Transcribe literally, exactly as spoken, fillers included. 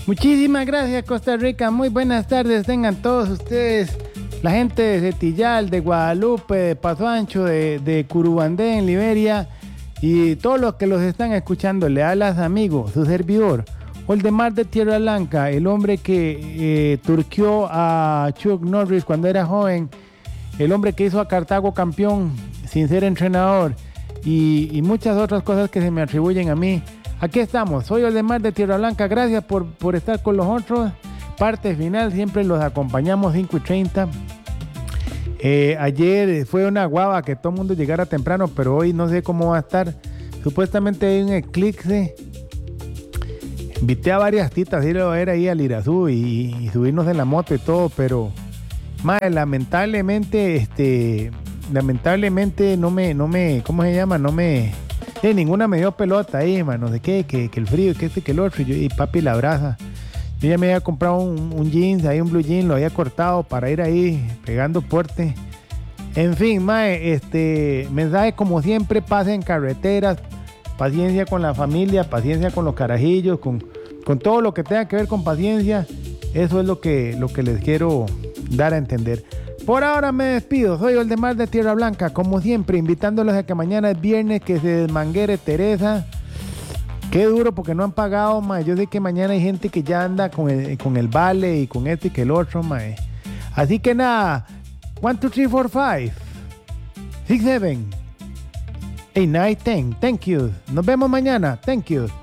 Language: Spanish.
Muchísimas gracias, Costa Rica. Muy buenas tardes tengan todos ustedes. La gente de Setillal, de Guadalupe, de Paso Ancho, de, de Curubandé en Liberia y todos los que los están escuchando. Le hablas, amigo, su servidor, Oldemar de Tierra Blanca, el hombre que eh, turqueó a Chuck Norris cuando era joven, el hombre que hizo a Cartago campeón sin ser entrenador y, y muchas otras cosas que se me atribuyen a mí. Aquí estamos, soy Oldemar de Tierra Blanca, gracias por, por estar con los otros. Parte final, siempre los acompañamos cinco y treinta. Eh, ayer fue una guava que todo el mundo llegara temprano, pero hoy no sé cómo va a estar. Supuestamente hay un eclipse. Invité a varias titas a ir a ver ahí al Irazú y, y subirnos en la moto y todo, pero madre, lamentablemente, este, lamentablemente no me, no me, ¿cómo se llama? No me, eh, ninguna me dio pelota ahí, man, no sé qué, que, que el frío, que este, que el otro, y, yo, y papi la abraza. Yo ya me había comprado un, un jeans, ahí un blue jean, lo había cortado para ir ahí pegando porte. En fin, mae, este, mensaje como siempre, pase en carreteras, paciencia con la familia, paciencia con los carajillos, con, con todo lo que tenga que ver con paciencia. Eso es lo que, lo que les quiero dar a entender. Por ahora me despido, soy Oldemar de Tierra Blanca, como siempre, invitándolos a que mañana es viernes, que se desmanguere Teresa. Qué duro porque no han pagado, mae. Yo sé que mañana hay gente que ya anda con el, con el vale y con este y que el otro, mae. Así que nada, one, two, three, four, five, six, seven, eight, nine, ten. Thank you. Nos vemos mañana. Thank you.